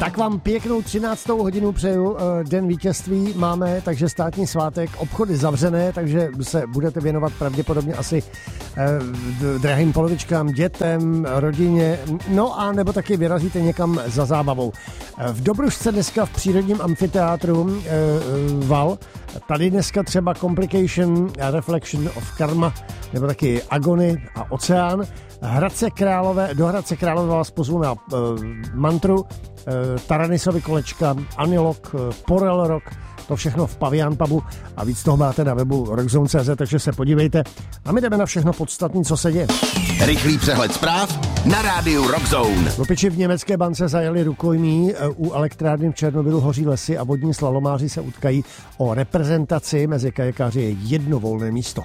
Tak vám pěknou 13. hodinu přeju, den vítězství máme, takže státní svátek, obchody zavřené, takže se budete věnovat pravděpodobně asi drahým polovičkám, dětem, rodině, no a nebo taky vyrazíte někam za zábavou. V Dobrušce dneska v přírodním amfiteátru Val, tady dneska třeba Complication, Reflection of Karma, nebo taky Agony a Oceán. Do Hradce Králové vás pozvu na mantru, Taranisovy kolečka, Anilok, Porel Rock, to všechno v Pavian Pubu a víc toho máte na webu rockzone.cz, takže se podívejte a my jdeme na všechno podstatné, co se děje. Rychlý přehled zpráv na rádiu Rockzone. Lupiči v německé bance zajeli rukojmí, u elektrárny v Černobylu hoří lesy a vodní slalomáři se utkají o reprezentaci, mezi kajakáři je jedno volné místo.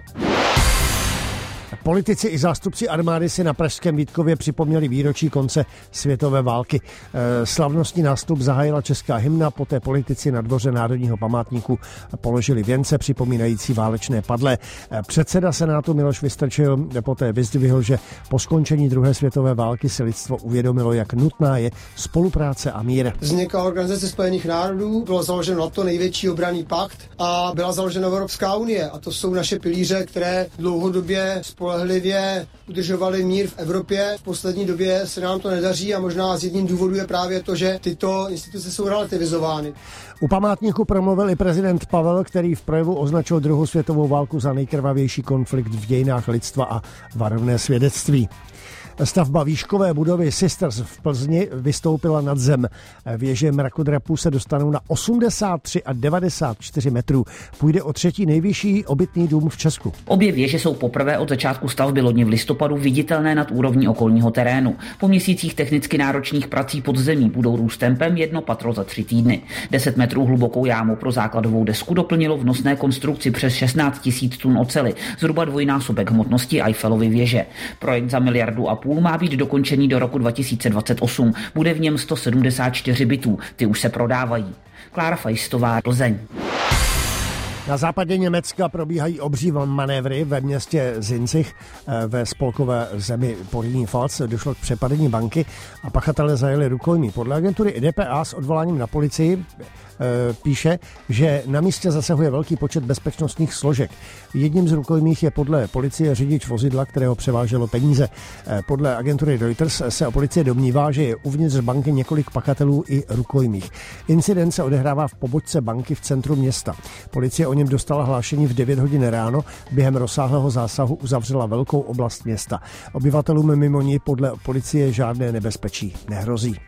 Politici i zástupci armády si na pražském Vítkově připomněli výročí konce světové války. Slavnostní nástup zahájila česká hymna, poté politici na dvoře Národního památníku položili věnce připomínající válečné padlé. Předseda Senátu Miloš Vystrčil poté vyzdvihl, že po skončení druhé světové války si lidstvo uvědomilo, jak nutná je spolupráce a mír. Vznikla Organizace spojených národů, bylo založeno NATO, největší obranný pakt, a byla založena Evropská unie. A to jsou naše pilíře, které dlouhodobě spolehlivě udržovali mír v Evropě. V poslední době se nám to nedaří a možná z jedním důvodu je právě to, že tyto instituce jsou relativizovány. U památníku promluvil i prezident Pavel, který v projevu označil druhou světovou válku za nejkrvavější konflikt v dějinách lidstva a varovné svědectví. Stavba výškové budovy Sisters v Plzni vystoupila nad zem. Věže mrakodrapů se dostanou na 83 a 94 metrů. Půjde o třetí nejvyšší obytný dům v Česku. Obě věže jsou poprvé od začátku stavby loni v listopadu viditelné nad úrovní okolního terénu. Po měsících technicky náročných prací pod zemí budou růst tempem jedno patro za 3 týdny. 10 metrů hlubokou jámu pro základovou desku doplnilo v nosné konstrukci přes 16 000 tun oceli, zhruba dvojnásobek hmotnosti Eiffelovy věže. Projekt za 1,5 miliardy má být dokončený do roku 2028. Bude v něm 174 bytů. Ty už se prodávají. Klára Fajstová, Plzeň. Na západě Německa probíhají obří manévry ve městě Zinzig ve spolkové zemi Porýní-Pfalz. Došlo k přepadení banky a pachatelé zajeli rukojmí. Podle agentury DPA s odvoláním na policii píše, že na místě zasahuje velký počet bezpečnostních složek. Jedním z rukojmích je podle policie řidič vozidla, kterého převáželo peníze. Podle agentury Reuters se o policie domnívá, že je uvnitř banky několik pachatelů i rukojmích. Incident se odehrává v pobočce banky v centru města. Policie o něm dostala hlášení v 9 hodin ráno. Během rozsáhlého zásahu uzavřela velkou oblast města. Obyvatelům mimo ní podle policie žádné nebezpečí nehrozí.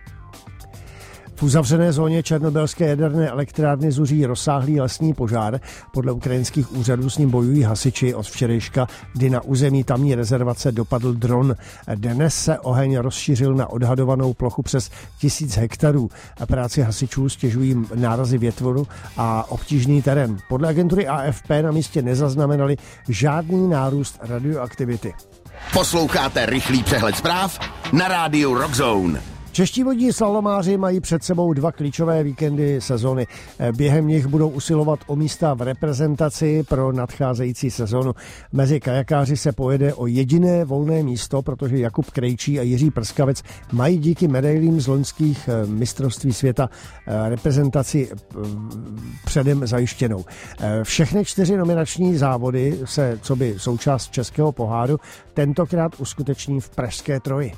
V uzavřené zóně černobylské jaderné elektrárny zuří rozsáhlý lesní požár. Podle ukrajinských úřadů s ním bojují hasiči od včerejška, kdy na území tamní rezervace dopadl dron. Dnes se oheň rozšířil na odhadovanou plochu přes 1000 hektarů. Práci hasičů stěžují nárazy větru a obtížný terén. Podle agentury AFP na místě nezaznamenali žádný nárůst radioaktivity. Posloucháte rychlý přehled zpráv na rádiu Rockzone. Čeští vodní slalomáři mají před sebou 2 klíčové víkendy sezony. Během nich budou usilovat o místa v reprezentaci pro nadcházející sezonu. Mezi kajakáři se pojede o jediné volné místo, protože Jakub Krejčí a Jiří Prskavec mají díky medailím z loňských mistrovství světa reprezentaci předem zajištěnou. Všechny 4 nominační závody se, co by součást českého poháru, tentokrát uskuteční v pražské Troji.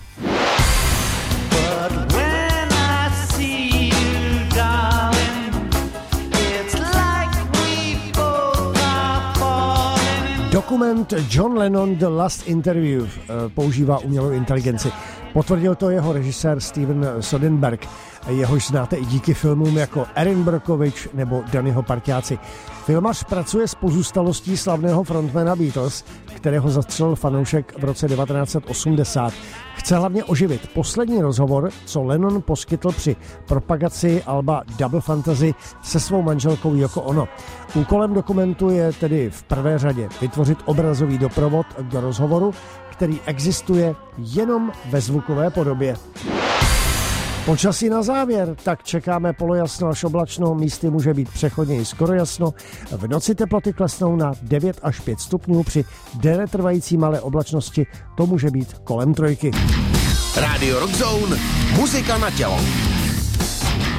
Dokument John Lennon The Last Interview používá umělou inteligenci. Potvrdil to jeho režisér Steven Soderbergh, jehož znáte i díky filmům jako Erin Brockovich nebo Dannyho parťáci. Filmař pracuje s pozůstalostí slavného frontmana Beatles, kterého zastřelil fanoušek v roce 1980. Chce hlavně oživit poslední rozhovor, co Lennon poskytl při propagaci alba Double Fantasy se svou manželkou Yoko Ono. Úkolem dokumentu je tedy v prvé řadě vytvořit obrazový doprovod k rozhovoru, který existuje jenom ve zvukové podobě. Počasí na závěr, tak čekáme polojasno až oblačno, místy může být přechodně i skoro jasno. V noci teploty klesnou na 9 až 5 stupňů, při déle trvající malé oblačnosti to může být kolem 3. Radio Rockzone, muzika na tělo.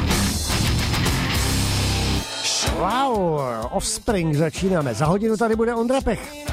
Wow, Offspring začínáme. Za hodinu tady bude Ondra Pech.